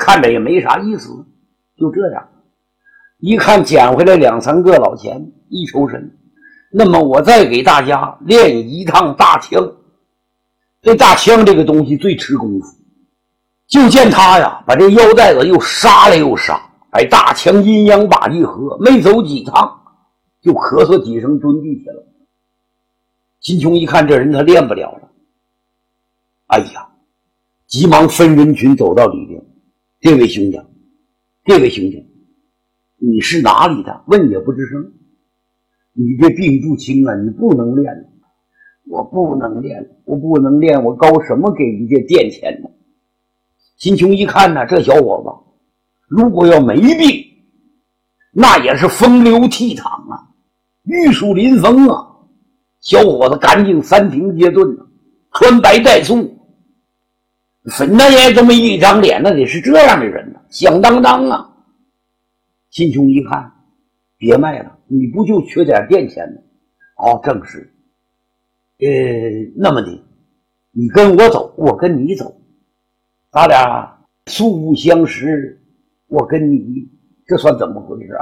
看着也没啥意思，就这样。一看捡回来2、3个老钱，一抽身，那么我再给大家练一趟大枪。这大枪这个东西最吃功夫，就见他呀把这腰带子又杀了又杀，大枪阴阳把一合，没走几趟就咳嗽几声蹲地下了。秦琼一看这人他练不了了，哎呀，急忙分人群走到里边，这位兄长，你是哪里的？问也不吱声。你这病不轻啊，你不能练了。我不能练，我高什么给人家垫钱呢？秦琼一看呢，这小伙子如果要没病，那也是风流倜傥啊，玉树临风啊。小伙子干净3平街顿啊，穿白带素，粉大爷这么一张脸，那得是这样的人呢，响当当啊。秦琼一看，别卖了，你不就缺点垫钱吗？哦，正是。那么的，你跟我走，我跟你走，咱俩素不相识，我跟你，这算怎么回事？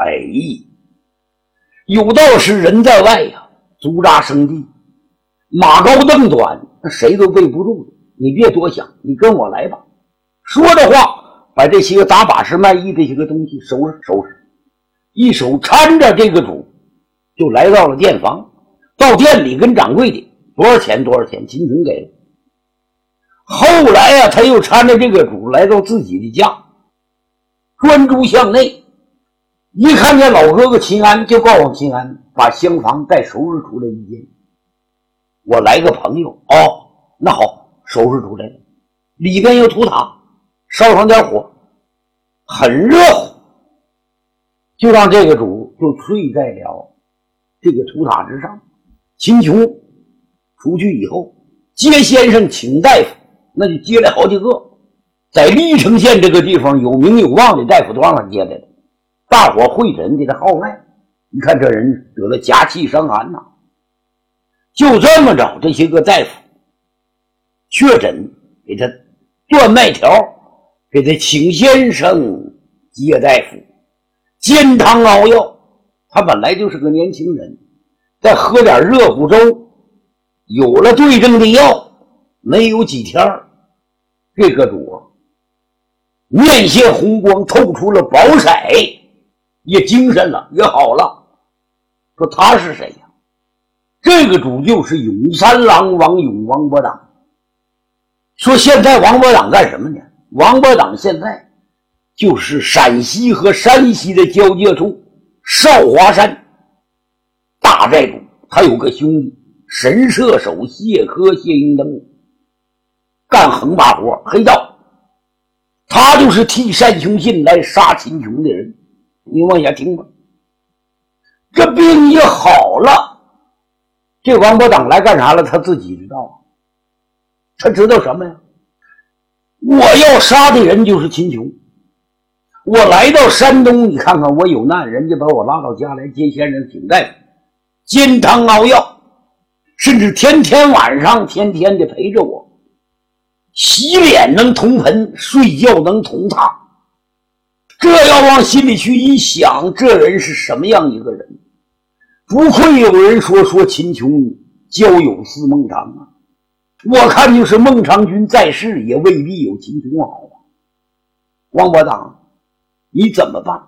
有道是人在外呀，足扎生地，马高凳短，谁都背不住。你别多想，你跟我来吧。说着话，把这些个打把式卖艺这些个东西收拾，一手搀着这个主，就来到了店房。到店里跟掌柜的多少钱，秦琼给了。后来啊，他又搀着这个主来到自己的家，专注向内。一看见老哥哥秦安，就告诉秦安把厢房再收拾出来一间。我来个朋友。哦，那好，收拾出来了。里边有土塔，烧上点火，很热乎，就让这个主就睡在了这个土塔之上。秦琼出去以后，接先生请大夫，那就接来好几个，在历城县这个地方有名有望的大夫都让他接来了。大伙会诊给他号脉，你看这人得了夹气伤寒呐。就这么着，这些个大夫确诊，给他断脉条，给他请先生接大夫，煎汤熬药。他本来就是个年轻人，再喝点热乎粥，有了对症的药，没有几天，这个主面现红光，透出了宝色，也精神了，也好了。说他是谁呀？这个主就是永山狼王永王伯党。说现在王伯党干什么呢？王伯党现在就是陕西和山西的交界处少华山大寨主，他有个兄弟神射手谢科谢英登，干横把活，黑道，他就是替单雄信来杀秦琼的人。你往下听吧。这病也好了，这王伯党来干啥了？他自己知道。他知道什么呀？我要杀的人就是秦琼。我来到山东，你看看我有难，人家把我拉到家来接先生请大夫，煎汤熬药，甚至天天晚上天天的陪着我，洗脸能同盆，睡觉能同榻。这要往心里去一想，这人是什么样一个人？不愧有人说秦琼交友似孟尝啊！我看就是孟尝君在世，也未必有秦琼好啊。王伯党，你怎么办？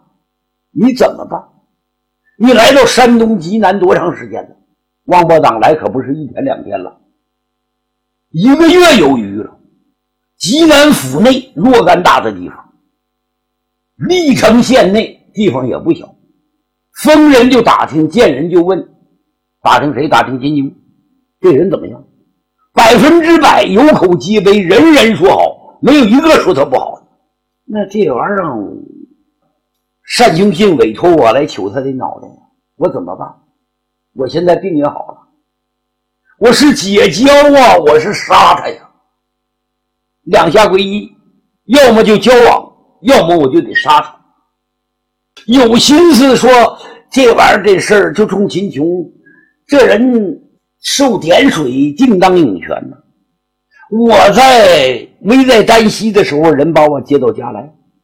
你来到山东济南多长时间了？王伯党来可不是1天2天了，1个月有余了。济南府内若干大的地方，历城县内地方也不小，逢人就打听，见人就问。打听谁？打听秦琼。这人怎么样？100%有口皆碑，人人说好，没有一个说他不好的。那这玩意儿，单雄信委托我来求他的脑袋，我怎么办？我现在病也好了，我是结交啊，我是杀他呀。两下归一，要么就交往，要么我就得杀他。有心思说这玩意儿这事儿就冲秦琼，这人受点水定当涌泉呢。我在危在旦夕的时候，人把我接到家来，